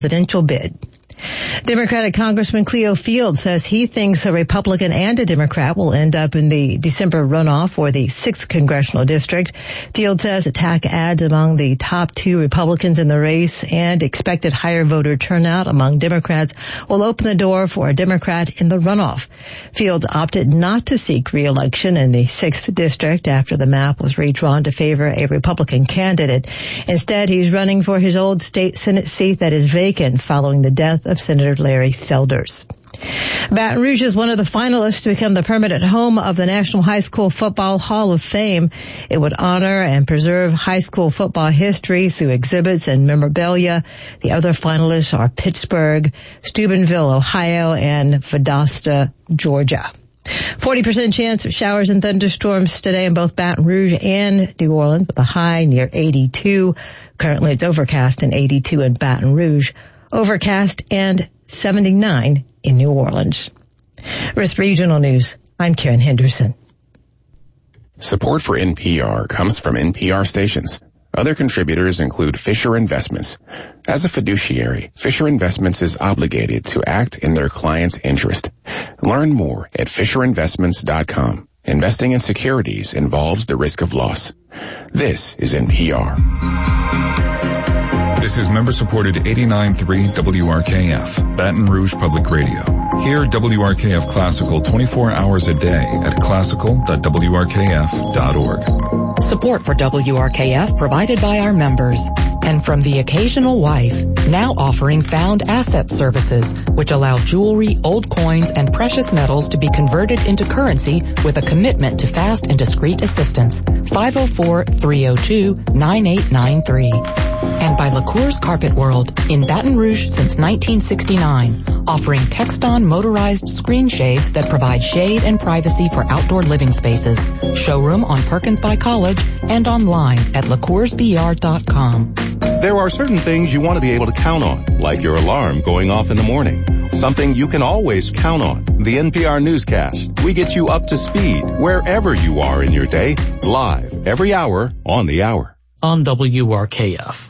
presidential bid. Democratic Congressman Cleo Field says he thinks a Republican and a Democrat will end up in the December runoff for the 6th Congressional District. Field says attack ads among the top 2 Republicans in the race and expected higher voter turnout among Democrats will open the door for a Democrat in the runoff. Field opted not to seek re-election in the 6th District after the map was redrawn to favor a Republican candidate. Instead, he's running for his old state Senate seat that is vacant following the death of Senator Larry Selders. Baton Rouge is one of the finalists to become the permanent home of the National High School Football Hall of Fame. It would honor and preserve high school football history through exhibits and memorabilia. The other finalists are Pittsburgh, Steubenville, Ohio, and Valdosta, Georgia. 40% chance of showers and thunderstorms today in both Baton Rouge and New Orleans with a high near 82. Currently it's overcast and 82 in Baton Rouge. Overcast and 79 in New Orleans. With Regional News, I'm Karen Henderson. Support for NPR comes from NPR stations. Other contributors include Fisher Investments. As a fiduciary, Fisher Investments is obligated to act in their client's interest. Learn more at FisherInvestments.com. Investing in securities involves the risk of loss. This is NPR. This is member-supported 89.3 WRKF, Baton Rouge Public Radio. Hear WRKF Classical 24 hours a day at classical.wrkf.org. Support for WRKF provided by our members. And from The Occasional Wife, now offering found asset services, which allow jewelry, old coins, and precious metals to be converted into currency with a commitment to fast and discreet assistance. 504-302-9893. And by LaCour's Carpet World in Baton Rouge since 1969, offering Texton motorized screen shades that provide shade and privacy for outdoor living spaces. Showroom on Perkins by College and online at LaCoursBR.com. There are certain things you want to be able to count on, like your alarm going off in the morning. Something you can always count on, the NPR newscast. We get you up to speed wherever you are in your day, live every hour on the hour. On WRKF.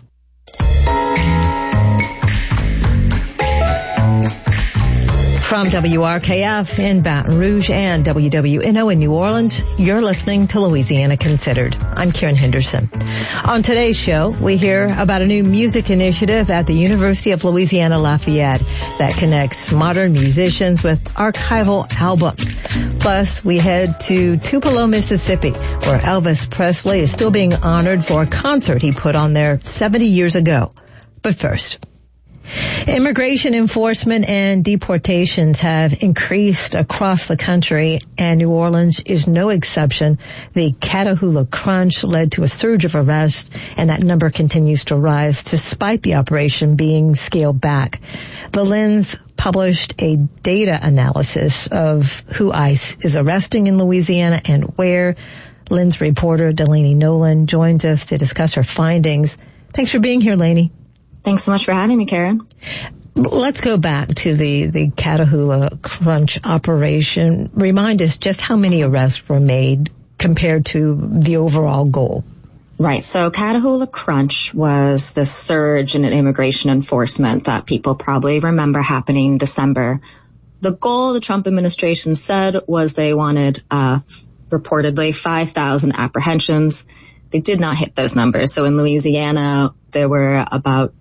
From WRKF in Baton Rouge and WWNO in New Orleans, you're listening to Louisiana Considered. I'm Karen Henderson. On today's show, we hear about a new music initiative at the University of Louisiana Lafayette that connects modern musicians with archival albums. Plus, we head to Tupelo, Mississippi, where Elvis Presley is still being honored for a concert he put on there 70 years ago. But first, immigration enforcement and deportations have increased across the country, and New Orleans is no exception. The Catahoula Crunch led to a surge of arrests, and that number continues to rise despite the operation being scaled back. The Lens published a data analysis of who ICE is arresting in Louisiana and where. Lens reporter Delaney Nolan joins us to discuss her findings. Thanks for being here, Laney. Thanks so much for having me, Karen. Let's go back to the Catahoula Crunch operation. Remind us just how many arrests were made compared to the overall goal. Right. So Catahoula Crunch was the surge in immigration enforcement that people probably remember happening in December. The goal the Trump administration said was they wanted reportedly 5,000 apprehensions. They did not hit those numbers. So in Louisiana, there were about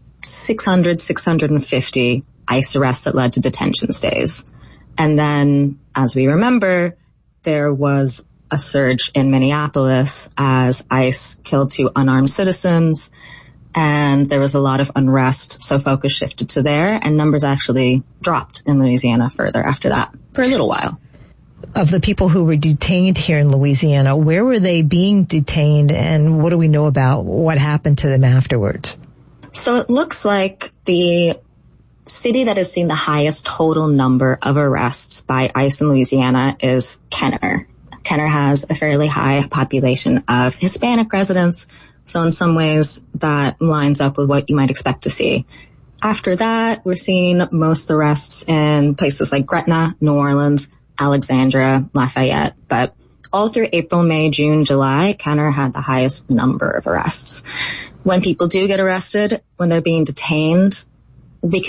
650 ICE arrests that led to detention stays. And then, as we remember, there was a surge in Minneapolis as ICE killed 2 unarmed citizens, and there was a lot of unrest, so focus shifted to there, and numbers actually dropped in Louisiana further after that for a little while. Of the people who were detained here in Louisiana, where were they being detained, and what do we know about what happened to them afterwards? So it looks like the city that has seen the highest total number of arrests by ICE in Louisiana is Kenner. Kenner has a fairly high population of Hispanic residents, so in some ways that lines up with what you might expect to see. After that, we're seeing most arrests in places like Gretna, New Orleans, Alexandria, Lafayette, but all through April, May, June, July, Kenner had the highest number of arrests. When people do get arrested, when they're being detained, because